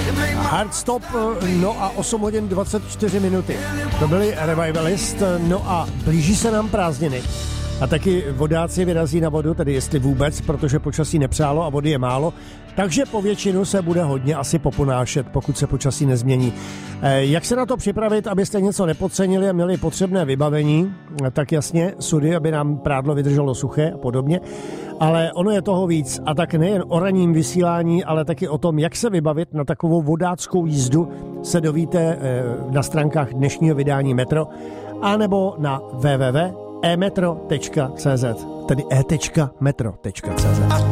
Hard Stop, no a 8 hodin 24 minuty. To byli Revivalist, no a blíží se nám prázdniny. A taky vodáci vyrazí na vodu, tedy jestli vůbec, protože počasí nepřálo a vody je málo, takže po většinu se bude hodně asi poponášet, pokud se počasí nezmění. Jak se na to připravit, abyste něco nepodcenili a měli potřebné vybavení, tak jasně, sudy, aby nám prádlo vydrželo suché a podobně, ale ono je toho víc a tak nejen o ranním vysílání, ale taky o tom, jak se vybavit na takovou vodáckou jízdu, se dovíte na stránkách dnešního vydání Metro, anebo na www.emetro.cz, tedy e.metro.cz.